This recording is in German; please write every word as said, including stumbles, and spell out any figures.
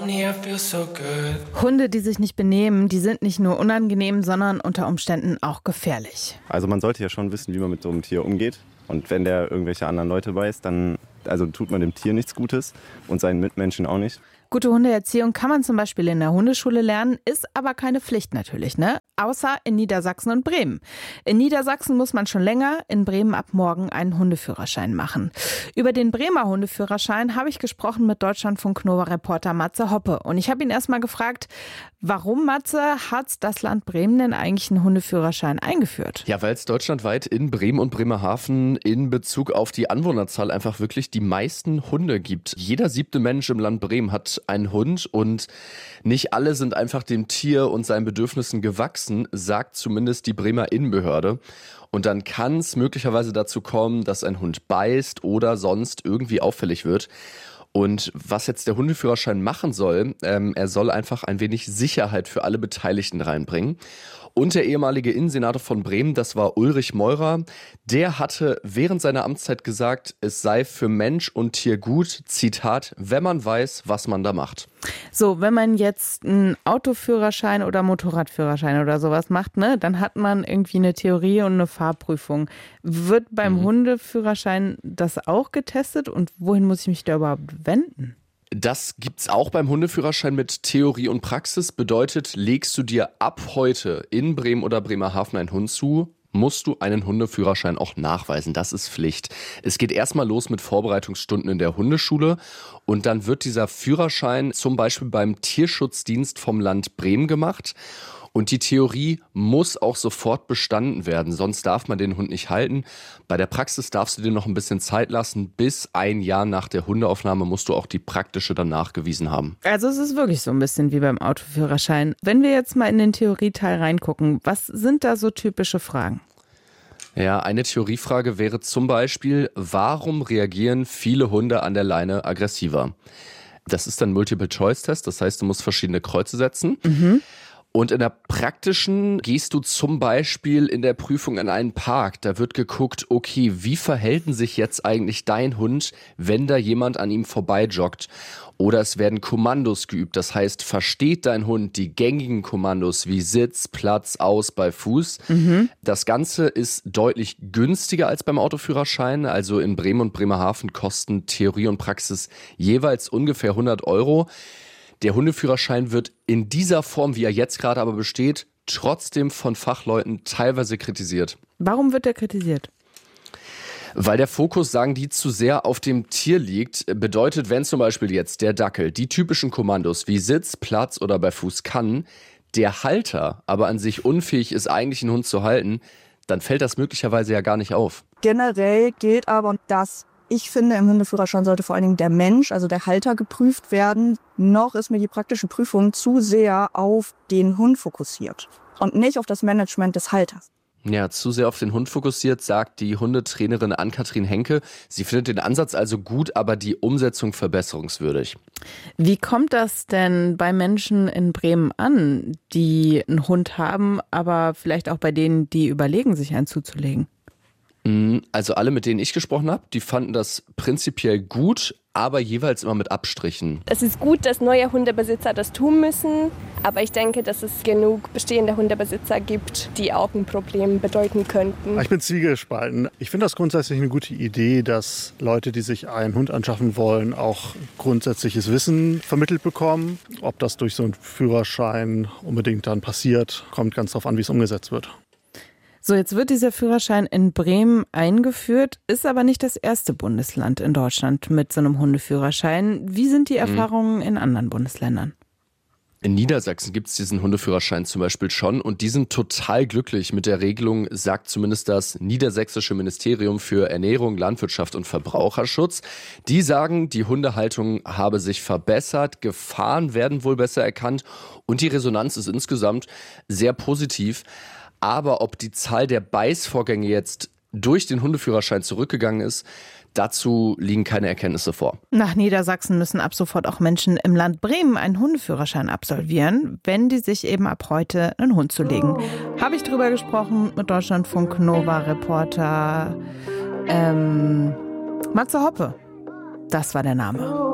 Hunde, die sich nicht benehmen, die sind nicht nur unangenehm, sondern unter Umständen auch gefährlich. Also man sollte ja schon wissen, wie man mit so einem Tier umgeht. Und wenn der irgendwelche anderen Leute beißt, dann also tut man dem Tier nichts Gutes und seinen Mitmenschen auch nicht. Gute Hundeerziehung kann man zum Beispiel in der Hundeschule lernen, ist aber keine Pflicht natürlich, ne? Außer in Niedersachsen und Bremen. In Niedersachsen muss man schon länger, in Bremen ab morgen einen Hundeführerschein machen. Über den Bremer Hundeführerschein habe ich gesprochen mit Deutschlandfunk Nova-Reporter Matze Hoppe. Und ich habe ihn erst mal gefragt, warum, Matze, hat das Land Bremen denn eigentlich einen Hundeführerschein eingeführt? Ja, weil es deutschlandweit in Bremen und Bremerhaven in Bezug auf die Anwohnerzahl einfach wirklich die meisten Hunde gibt. Jeder siebte Mensch im Land Bremen hat einen Hund und nicht alle sind einfach dem Tier und seinen Bedürfnissen gewachsen, sagt zumindest die Bremer Innenbehörde. Und dann kann es möglicherweise dazu kommen, dass ein Hund beißt oder sonst irgendwie auffällig wird. Und was jetzt der Hundeführerschein machen soll, ähm, er soll einfach ein wenig Sicherheit für alle Beteiligten reinbringen. Und der ehemalige Innensenator von Bremen, das war Ulrich Meurer, der hatte während seiner Amtszeit gesagt, es sei für Mensch und Tier gut, Zitat, wenn man weiß, was man da macht. So, wenn man jetzt einen Autoführerschein oder Motorradführerschein oder sowas macht, ne, dann hat man irgendwie eine Theorie und eine Fahrprüfung. Wird beim mhm. Hundeführerschein das auch getestet und wohin muss ich mich da überhaupt wenden? Das gibt's auch beim Hundeführerschein mit Theorie und Praxis. Bedeutet, legst du dir ab heute in Bremen oder Bremerhaven einen Hund zu, musst du einen Hundeführerschein auch nachweisen. Das ist Pflicht. Es geht erstmal los mit Vorbereitungsstunden in der Hundeschule und dann wird dieser Führerschein zum Beispiel beim Tierschutzdienst vom Land Bremen gemacht. Und die Theorie muss auch sofort bestanden werden, sonst darf man den Hund nicht halten. Bei der Praxis darfst du dir noch ein bisschen Zeit lassen. Bis ein Jahr nach der Hundeaufnahme musst du auch die praktische dann nachgewiesen haben. Also es ist wirklich so ein bisschen wie beim Autoführerschein. Wenn wir jetzt mal in den Theorieteil reingucken, was sind da so typische Fragen? Ja, eine Theoriefrage wäre zum Beispiel, warum reagieren viele Hunde an der Leine aggressiver? Das ist ein Multiple-Choice-Test, das heißt, du musst verschiedene Kreuze setzen. Mhm. Und in der praktischen gehst du zum Beispiel in der Prüfung in einen Park. Da wird geguckt, okay, wie verhält sich jetzt eigentlich dein Hund, wenn da jemand an ihm vorbei joggt? Oder es werden Kommandos geübt. Das heißt, versteht dein Hund die gängigen Kommandos wie Sitz, Platz, Aus bei Fuß? Mhm. Das Ganze ist deutlich günstiger als beim Autoführerschein. Also in Bremen und Bremerhaven kosten Theorie und Praxis jeweils ungefähr hundert Euro. Der Hundeführerschein wird in dieser Form, wie er jetzt gerade aber besteht, trotzdem von Fachleuten teilweise kritisiert. Warum wird er kritisiert? Weil der Fokus, sagen die, zu sehr auf dem Tier liegt. Bedeutet, wenn zum Beispiel jetzt der Dackel die typischen Kommandos wie Sitz, Platz oder bei Fuß kann, der Halter aber an sich unfähig ist, eigentlich einen Hund zu halten, dann fällt das möglicherweise ja gar nicht auf. Generell gilt aber, dass ich finde, im Hundeführerschein sollte vor allen Dingen der Mensch, also der Halter, geprüft werden. Noch ist mir die praktische Prüfung zu sehr auf den Hund fokussiert und nicht auf das Management des Halters. Ja, zu sehr auf den Hund fokussiert, sagt die Hundetrainerin Ann-Kathrin Henke. Sie findet den Ansatz also gut, aber die Umsetzung verbesserungswürdig. Wie kommt das denn bei Menschen in Bremen an, die einen Hund haben, aber vielleicht auch bei denen, die überlegen, sich einen zuzulegen? Also alle, mit denen ich gesprochen habe, die fanden das prinzipiell gut, aber jeweils immer mit Abstrichen. Es ist gut, dass neue Hundebesitzer das tun müssen, aber ich denke, dass es genug bestehende Hundebesitzer gibt, die auch ein Problem bedeuten könnten. Ich bin zwiegespalten. Ich finde das grundsätzlich eine gute Idee, dass Leute, die sich einen Hund anschaffen wollen, auch grundsätzliches Wissen vermittelt bekommen. Ob das durch so einen Führerschein unbedingt dann passiert, kommt ganz darauf an, wie es umgesetzt wird. So, jetzt wird dieser Führerschein in Bremen eingeführt, ist aber nicht das erste Bundesland in Deutschland mit so einem Hundeführerschein. Wie sind die Erfahrungen in anderen Bundesländern? In Niedersachsen gibt es diesen Hundeführerschein zum Beispiel schon und die sind total glücklich mit der Regelung, sagt zumindest das Niedersächsische Ministerium für Ernährung, Landwirtschaft und Verbraucherschutz. Die sagen, die Hundehaltung habe sich verbessert, Gefahren werden wohl besser erkannt und die Resonanz ist insgesamt sehr positiv. Aber ob die Zahl der Beißvorgänge jetzt durch den Hundeführerschein zurückgegangen ist, dazu liegen keine Erkenntnisse vor. Nach Niedersachsen müssen ab sofort auch Menschen im Land Bremen einen Hundeführerschein absolvieren, wenn die sich eben ab heute einen Hund zulegen. Habe ich drüber gesprochen mit Deutschlandfunk Nova-Reporter ähm, Matze Hoppe. Das war der Name.